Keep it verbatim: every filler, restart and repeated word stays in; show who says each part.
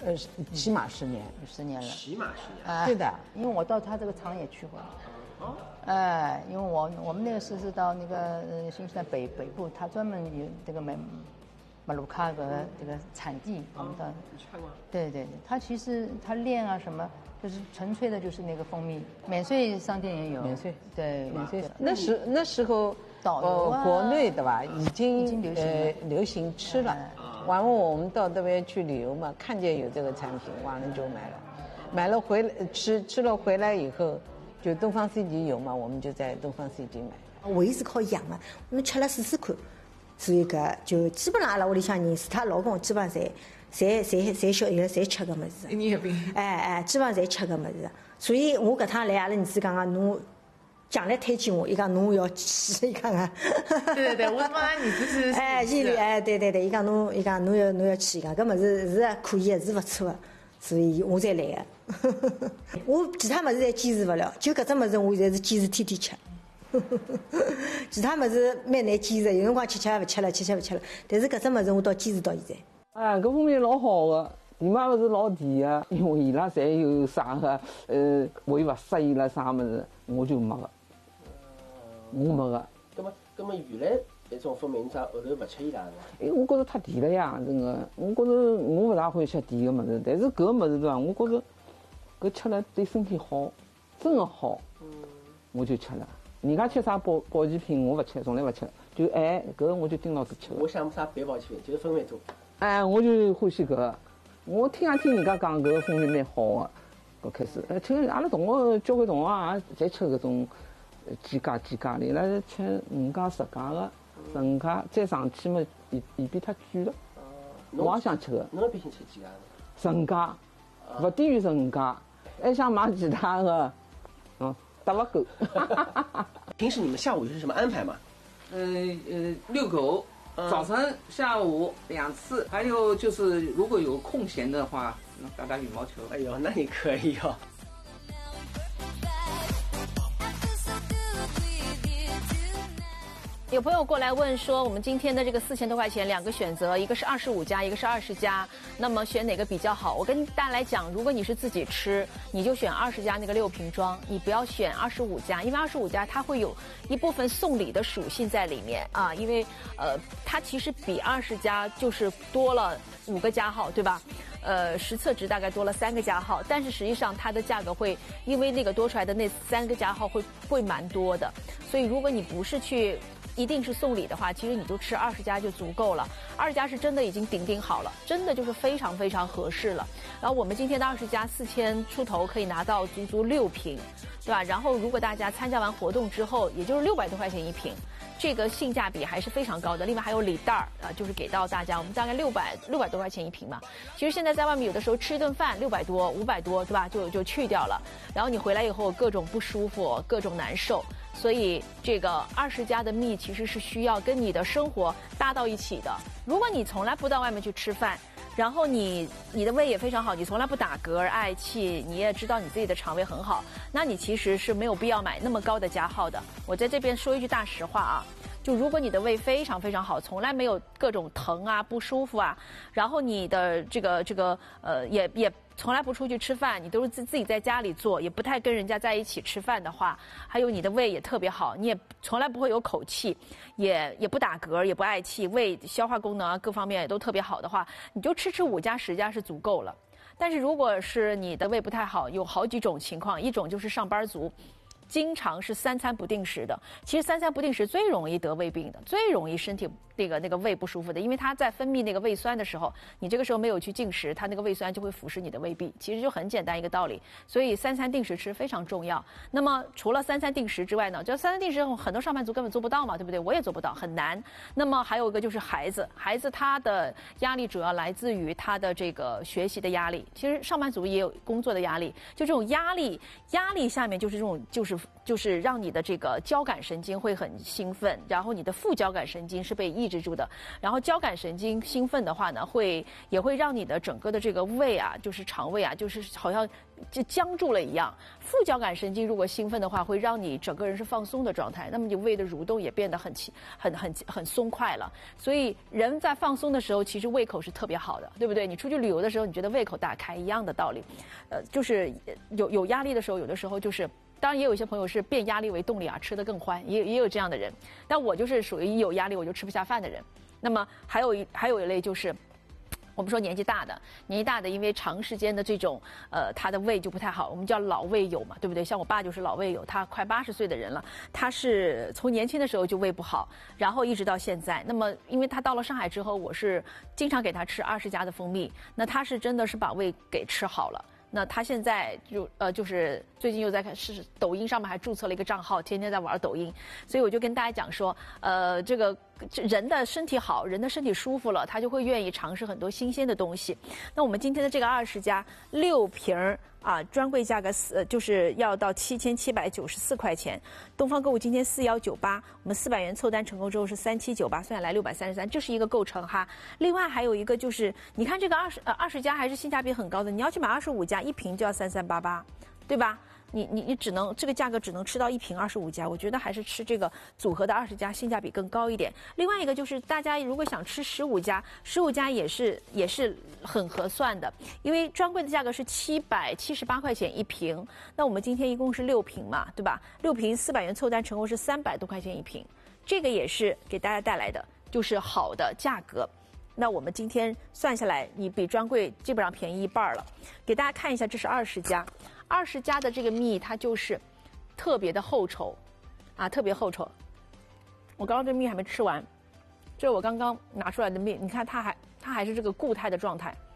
Speaker 1: 呃，起码十年，
Speaker 2: 十年了，
Speaker 3: 起码十年。
Speaker 2: 啊，
Speaker 1: 对的，
Speaker 2: 因为我到他这个厂也去过。
Speaker 3: 哦。
Speaker 2: 哎，因为我我们那个是是到那个呃新西兰北北部，他专门有这个买马鲁卡的这个产地，我们到。
Speaker 3: 你去看过？
Speaker 2: 对对对，他其实他炼啊什么，就是纯粹的就是那个蜂蜜，免税商店也有。
Speaker 1: 免税。
Speaker 2: 对，
Speaker 1: 免税。那时那时候，
Speaker 2: 导游啊，
Speaker 1: 国内的吧，已经
Speaker 2: 已经流行
Speaker 1: 呃流行吃了。完了我们到那边去旅游嘛，看见有这个产品，完了就买了，买了回来吃吃了回来以后，就东方 C G 有嘛，我们就在东方 C G 买。
Speaker 4: 胃是靠养嘛，我们吃了试试看，所以搿就基本上阿拉屋里向人，除她老公基本上侪侪侪侪晓得侪吃搿物事。
Speaker 1: 你也病。
Speaker 4: 哎哎，基本上侪吃搿物事，所以我搿趟来阿拉儿子讲讲侬。强烈推荐我，伊讲侬要去，伊讲啊。
Speaker 1: 对对对，我他妈你不是。
Speaker 4: 哎，伊哎，对对对，伊讲侬，伊讲侬要侬要去，伊讲搿物事是可以的，是勿错的，所以我才来的。我其他物事侪坚持勿了，就搿只物事我现在是坚持天天吃。其他物事蛮难坚持，有辰光吃吃勿吃了，吃吃勿吃了，但是搿只物事我到坚持到现在。
Speaker 1: 啊，搿方面老好的，姨妈勿是老甜的，因为伊拉侪有啥个呃胃勿适意了啥物事，我就没个。我没个。
Speaker 3: 那么，那么原来那种蜂蜜，你咋后头不吃伊拉呢？
Speaker 1: 哎，我觉着太甜了呀，真个。我觉着我勿大欢喜吃甜的物事，但是搿个物事对伐？我觉着搿吃了对身体好，真的好。嗯。我就吃了。人家吃啥保保健品，我勿吃，从来勿吃。就哎，搿个我就盯牢搿吃。
Speaker 3: 我想没啥别保健品，就是蜂蜜多。
Speaker 1: 哎，我就欢喜搿个。我听也听人家讲搿个蜂蜜蛮好的，搿开始。哎，听阿拉同学交关同学也侪吃搿种。几家几家的，伊拉是吃五家十家的，十五家再上去嘛，便便比它贵了。我也想吃个。
Speaker 3: 侬一般性吃几家呢？
Speaker 1: 十五家，不低于十五家，还想买其他的，嗯，打不够。
Speaker 3: 平时你们下午有是什么安排吗？
Speaker 5: 呃呃，遛狗，早晨、下午两次，还有就是如果有空闲的话，打打羽毛球。
Speaker 3: 哎呦，那你可以哦。
Speaker 6: 有朋友过来问说，我们今天的这个四千多块钱两个选择，一个是二十五加，一个是二十加，那么选哪个比较好？我跟大家来讲，如果你是自己吃，你就选二十加那个六瓶装，你不要选二十五加，因为二十五加它会有一部分送礼的属性在里面啊，因为呃，它其实比二十加就是多了五个加号，对吧？呃，实测值大概多了三个加号，但是实际上它的价格会因为那个多出来的那三个加号会会蛮多的，所以如果你不是去一定是送礼的话，其实你就吃二十加就足够了。二十加是真的已经顶顶好了，真的就是非常非常合适了。然后我们今天的二十加四千出头可以拿到足足六瓶，对吧？然后如果大家参加完活动之后，也就是六百多块钱一瓶。这个性价比还是非常高的，另外还有礼袋儿啊，就是给到大家，我们大概六百六百多块钱一瓶嘛。其实现在在外面有的时候吃一顿饭六百多、五百多，对吧？就就去掉了。然后你回来以后各种不舒服，各种难受，所以这个二十加的蜜其实是需要跟你的生活搭到一起的。如果你从来不到外面去吃饭，然后你你的胃也非常好，你从来不打嗝嗳气，你也知道你自己的肠胃很好，那你其实是没有必要买那么高的加号的。我在这边说一句大实话啊，就如果你的胃非常非常好，从来没有各种疼啊不舒服啊，然后你的这个这个呃也也从来不出去吃饭，你都是自自己在家里做，也不太跟人家在一起吃饭的话，还有你的胃也特别好，你也从来不会有口气，也也不打嗝，也不嗳气，胃消化功能啊各方面也都特别好的话，你就吃吃五加十加是足够了。但是如果是你的胃不太好，有好几种情况，一种就是上班族。经常是三餐不定时的，其实三餐不定时最容易得胃病的，最容易身体那个那个胃不舒服的，因为它在分泌那个胃酸的时候，你这个时候没有去进食，它那个胃酸就会腐蚀你的胃壁，其实就很简单一个道理。所以三餐定时吃非常重要。那么除了三餐定时之外呢，就三餐定时很多上班族根本做不到嘛，对不对？我也做不到，很难。那么还有一个就是孩子，孩子他的压力主要来自于他的这个学习的压力，其实上班族也有工作的压力，就这种压力，压力下面就是这种就是就是让你的这个交感神经会很兴奋，然后你的副交感神经是被抑制住的。然后交感神经兴奋的话呢，会也会让你的整个的这个胃啊，就是肠胃啊，就是好像就僵住了一样。副交感神经如果兴奋的话，会让你整个人是放松的状态，那么你胃的蠕动也变得很很很很松快了。所以人在放松的时候，其实胃口是特别好的，对不对？你出去旅游的时候，你觉得胃口大开一样的道理。呃，就是有有压力的时候，有的时候就是。当然也有一些朋友是变压力为动力啊，吃得更欢，也也有这样的人。但我就是属于一有压力我就吃不下饭的人。那么还有一还有一类就是。我们说年纪大的，年纪大的，因为长时间的这种，呃，他的胃就不太好，我们叫老胃友嘛，对不对？像我爸就是老胃友，他快八十岁的人了，他是从年轻的时候就胃不好，然后一直到现在。那么，因为他到了上海之后，我是经常给他吃二十家的蜂蜜，那他是真的是把胃给吃好了。那他现在就呃就是最近又在看是抖音上面还注册了一个账号，天天在玩抖音，所以我就跟大家讲说，呃，这个人的身体好，人的身体舒服了，他就会愿意尝试很多新鲜的东西。那我们今天的这个二十家六瓶儿啊，专柜价格四就是要到七千七百九十四块钱。东方购物今天四幺九八，我们四百元凑单成功之后是三七九八，算下来六百三十三，这是一个构成哈。另外还有一个就是，你看这个二十呃二十家还是性价比很高的，你要去买二十五家，一瓶就要三三八八，对吧？你你你只能这个价格只能吃到一瓶二十五家，我觉得还是吃这个组合的二十家性价比更高一点。另外一个就是大家如果想吃十五家，十五家也是也是很合算的，因为专柜的价格是七百七十八块钱一瓶，那我们今天一共是六瓶嘛，对吧？六瓶四百元凑单成功是三百多块钱一瓶，这个也是给大家带来的就是好的价格。那我们今天算下来，你比专柜基本上便宜一半了。给大家看一下，这是二十家，二十家的这个蜜它就是特别的厚稠，啊，特别厚稠。我刚刚这蜜还没吃完，这是我刚刚拿出来的蜜，你看它还它还是这个固态的状态。